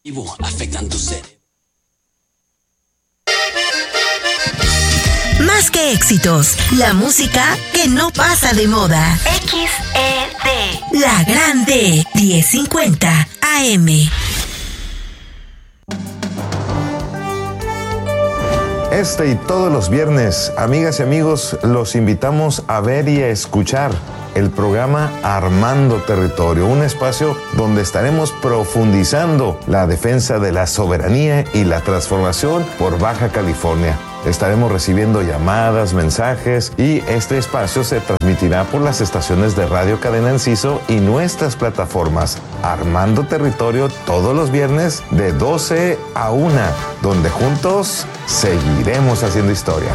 Afectan tu cerebro. Más que éxitos, la música que no pasa de moda. XED, La Grande, 1050 AM. Este y todos los viernes, amigas y amigos, los invitamos a ver y a escuchar el programa Armando Territorio, un espacio donde estaremos profundizando la defensa de la soberanía y la transformación por Baja California. Estaremos recibiendo llamadas, mensajes y este espacio se transmitirá por las estaciones de Radio Cadena Enciso y nuestras plataformas Armando Territorio todos los viernes de 12 a 1, donde juntos seguiremos haciendo historia.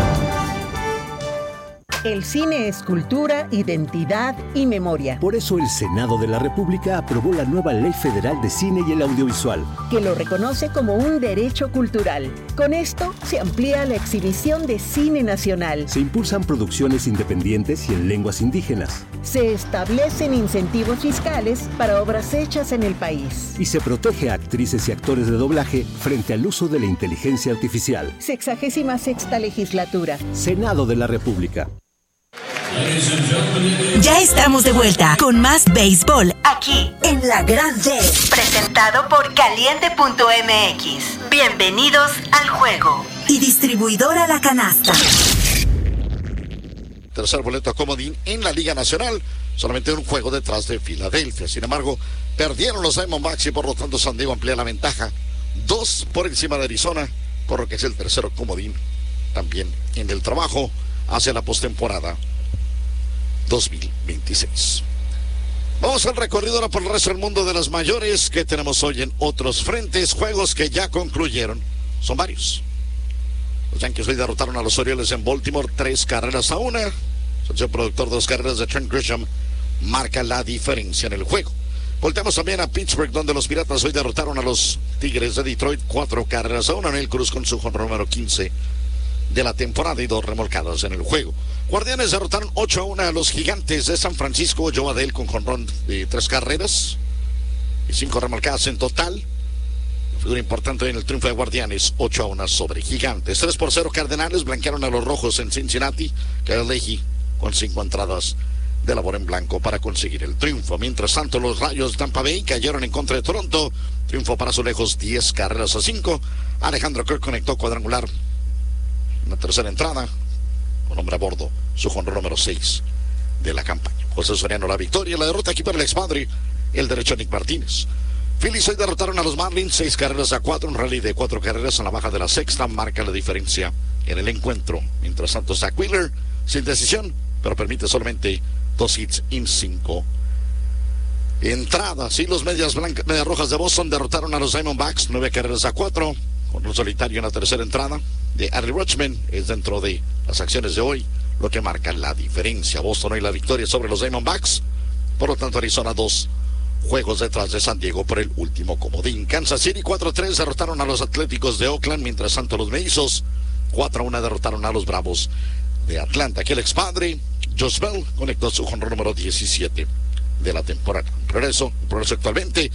El cine es cultura, identidad y memoria. Por eso el Senado de la República aprobó la nueva Ley Federal de Cine y el Audiovisual, que lo reconoce como un derecho cultural. Con esto se amplía la exhibición de cine nacional. Se impulsan producciones independientes y en lenguas indígenas. Se establecen incentivos fiscales para obras hechas en el país. Y se protege a actrices y actores de doblaje frente al uso de la inteligencia artificial. 66ª legislatura. Senado de la República. Ya estamos de vuelta con más béisbol aquí en La Grande, presentado por Caliente.mx. Bienvenidos al juego. Y distribuidora La Canasta. Tercer boleto a comodín en la Liga Nacional, solamente un juego detrás de Filadelfia. Sin embargo, perdieron los Diamondbacks y por lo tanto San Diego amplía la ventaja 2 por encima de Arizona, por lo que es el tercero comodín también en el trabajo hacia la postemporada 2026. Vamos al recorrido ahora por el resto del mundo de las mayores que tenemos hoy en otros frentes, juegos que ya concluyeron, son varios. Los Yankees hoy derrotaron a los Orioles en Baltimore 3-1. Socio productor, 2 carreras de Trent Grisham marca la diferencia en el juego. Volteamos también a Pittsburgh, donde los Piratas hoy derrotaron a los Tigres de Detroit 4-1. Anel Cruz con su jonrón número 15 de la temporada y 2 remolcadas en el juego. Guardianes derrotaron 8-1 a los Gigantes de San Francisco. Joe Adell con jonrón de 3 carreras y 5 remolcadas en total. Figura importante en el triunfo de Guardianes, 8-1 sobre Gigantes. 3-0 Cardenales blanquearon a los Rojos en Cincinnati. Kyle Leahy con 5 entradas de labor en blanco para conseguir el triunfo. Mientras tanto, los Rayos de Tampa Bay cayeron en contra de Toronto. Triunfo para Azulejos, 10-5. Alejandro Kirk conectó cuadrangular en la tercera entrada con hombre a bordo, su jonrón número 6 de la campaña. José Soriano la victoria, la derrota aquí para el expadre, el derecho Nick Martínez. Phillies hoy derrotaron a los Marlins 6-4, un rally de 4 carreras en la baja de la sexta, marca la diferencia en el encuentro. Mientras tanto, Zach Wheeler sin decisión, pero permite solamente 2 hits en 5 entradas. Y los medias rojas de Boston derrotaron a los Diamondbacks 9-4, con un solitario en la tercera entrada de Adley Rutschman. Es dentro de las acciones de hoy lo que marca la diferencia. Boston hoy la victoria sobre los Diamondbacks, por lo tanto Arizona 2 juegos detrás de San Diego por el último comodín. Kansas City 4-3 derrotaron a los Atléticos de Oakland, mientras tanto los Mellizos 4-1 derrotaron a los Bravos de Atlanta. Aquí el expadre Josh Bell conectó su jonrón número 17 de la temporada. Progreso actualmente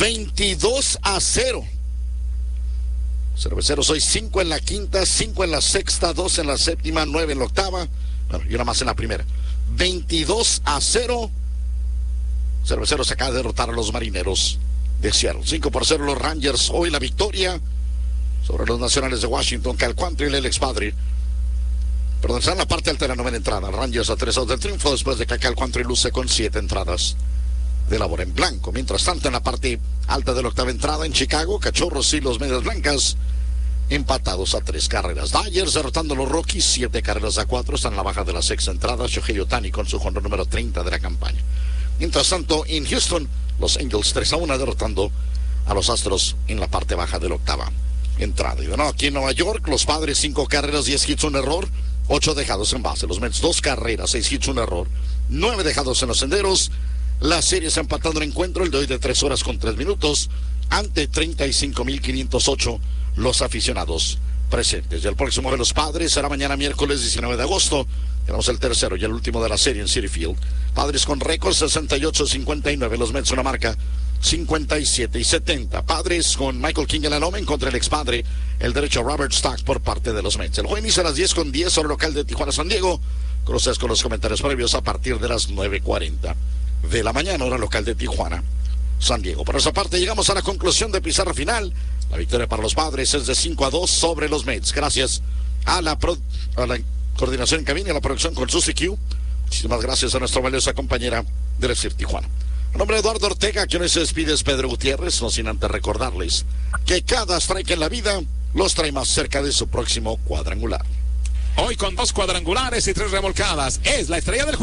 22-0. Cerveceros hoy 5 en la quinta, 5 en la sexta, 2 en la séptima, 9 en la octava, bueno, y una más en la primera. 22-0. Cerveceros acaba de derrotar a los Marineros de Seattle. 5-0 los Rangers hoy la victoria sobre los Nacionales de Washington. Cal Quantrill, el expadre, perdón, está en la parte alta de la novena entrada. Rangers a 3 outs del triunfo después de que Cal Quantrill luce con 7 entradas de labor en blanco. Mientras tanto, en la parte alta de la octava entrada en Chicago, Cachorros y los Medias Blancas empatados a 3 carreras. Dodgers derrotando a los Rockies 7-4, están en la baja de la sexta entrada. Shohei Ohtani con su jonrón número 30 de la campaña. Mientras tanto, en Houston, los Angels 3-1 derrotando a los Astros en la parte baja de la octava entrada. Y bueno, aquí en Nueva York, los Padres 5 carreras, 10 hits, 1 error, 8 dejados en base. Los Mets 2 carreras, 6 hits, 1 error, 9 dejados en los senderos. La serie está empatando el encuentro, el de hoy de 3 horas con 3 minutos, ante 35.508 los aficionados presentes. Y el próximo de los Padres será mañana miércoles 19 de agosto. Tenemos el tercero y el último de la serie en Citi Field. Padres con récord 68-59, los Mets una marca 57 y 70. Padres con Michael King en la loma contra el expadre, el derecho Robert Stock por parte de los Mets. El juego inicia a las 10:10 hora local de Tijuana, San Diego. Cruces con los comentarios previos a partir de las 9:40 de la mañana, hora local de Tijuana, San Diego. Por esa parte, llegamos a la conclusión de pizarra final. La victoria para los Padres es de 5-2 sobre los Mets. Gracias a la coordinación en cabina y a la producción con Susie Q. Muchísimas gracias a nuestra valiosa compañera del CIR Tijuana. A nombre de Eduardo Ortega, quien hoy se despide, es Pedro Gutiérrez, no sin antes recordarles que cada strike en la vida los trae más cerca de su próximo cuadrangular. Hoy con 2 cuadrangulares y 3 remolcadas, es la estrella del juego.